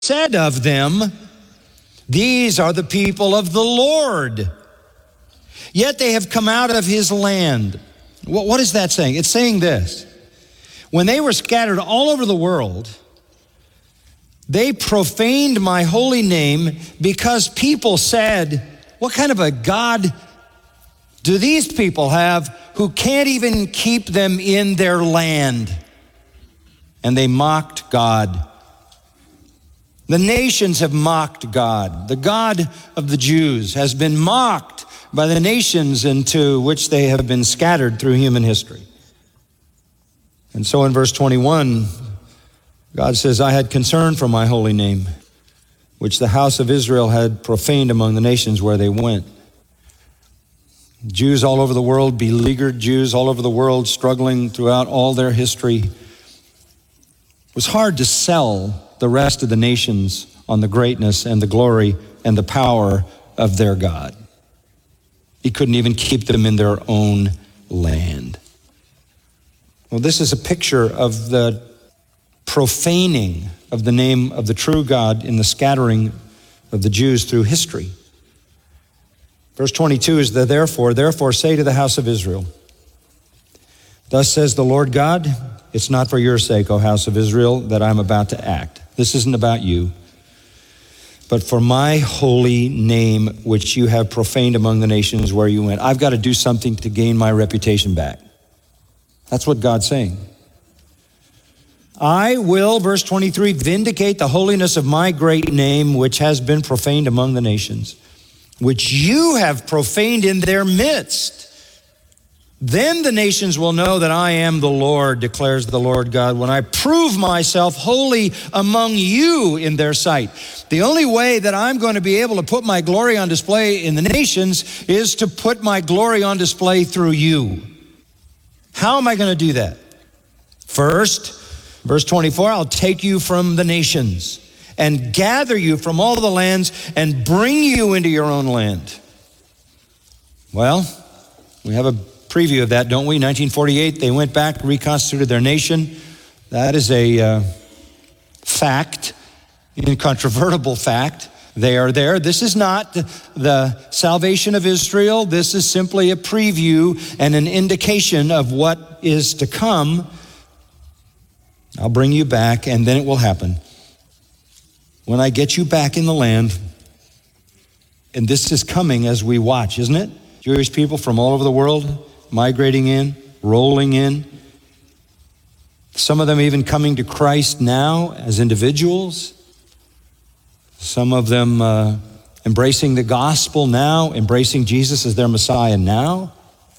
said of them, these are the people of the Lord. Yet they have come out of his land. What is that saying? It's saying this. When they were scattered all over the world, they profaned my holy name because people said, what kind of a God do these people have who can't even keep them in their land? And they mocked God. The nations have mocked God. The God of the Jews has been mocked by the nations into which they have been scattered through human history. And so in verse 21, God says, I had concern for my holy name, which the house of Israel had profaned among the nations where they went. Jews all over the world, beleaguered Jews all over the world, struggling throughout all their history. It was hard to sell the rest of the nations on the greatness and the glory and the power of their God. He couldn't even keep them in their own land. Well, this is a picture of the profaning of the name of the true God in the scattering of the Jews through history. Verse 22 is the therefore say to the house of Israel, thus says the Lord God, it's not for your sake, O house of Israel, that I'm about to act. This isn't about you, but for my holy name, which you have profaned among the nations where you went. I've got to do something to gain my reputation back. That's what God's saying. I will, verse 23, vindicate the holiness of my great name, which has been profaned among the nations, which you have profaned in their midst. Then the nations will know that I am the Lord, declares the Lord God, when I prove myself holy among you in their sight. The only way that I'm going to be able to put my glory on display in the nations is to put my glory on display through you. How am I going to do that? First, verse 24, I'll take you from the nations and gather you from all the lands and bring you into your own land. Well, we have a preview of that, don't we? 1948, they went back, reconstituted their nation. That is a fact, incontrovertible fact. They are there. This is not the salvation of Israel. This is simply a preview and an indication of what is to come. I'll bring you back, and then it will happen. When I get you back in the land, and this is coming as we watch, isn't it? Jewish people from all over the world migrating in, rolling in. Some of them even coming to Christ now as individuals. Some of them embracing the gospel now, embracing Jesus as their Messiah now.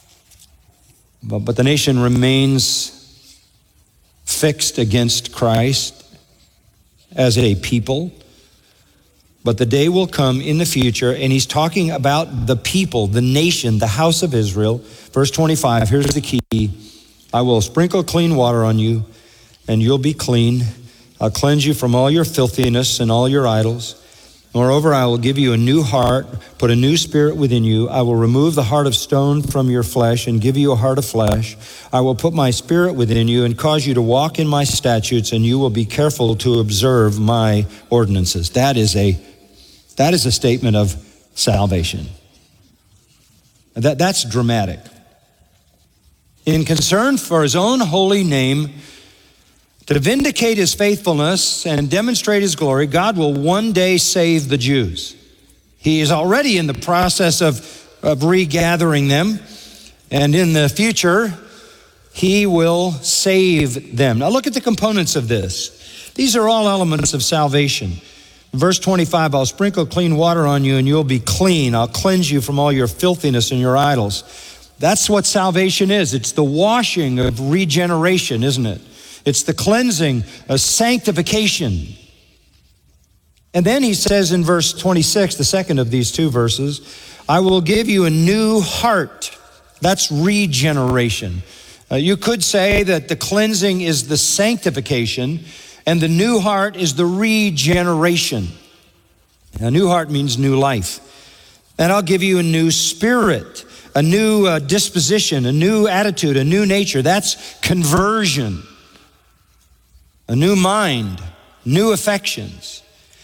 But the nation remains fixed against Christ as a people. But the day will come in the future, and he's talking about the people, the nation, the house of Israel. Verse 25, here's the key. I will sprinkle clean water on you, and you'll be clean. I'll cleanse you from all your filthiness and all your idols. Moreover, I will give you a new heart, put a new spirit within you. I will remove the heart of stone from your flesh and give you a heart of flesh. I will put my spirit within you and cause you to walk in my statutes, and you will be careful to observe my ordinances. That is a statement of salvation. That's dramatic. In concern for his own holy name, to vindicate his faithfulness and demonstrate his glory, God will one day save the Jews. He is already in the process of regathering them, and in the future, he will save them. Now look at the components of this. These are all elements of salvation. Verse 25, I'll sprinkle clean water on you and you'll be clean. I'll cleanse you from all your filthiness and your idols. That's what salvation is. It's the washing of regeneration, isn't it? It's the cleansing, a sanctification. And then he says in verse 26, the second of these two verses, I will give you a new heart. That's regeneration. You could say that the cleansing is the sanctification, and the new heart is the regeneration. A new heart means new life. And I'll give you a new spirit, a new disposition, a new attitude, a new nature. That's conversion. A new mind, new affections.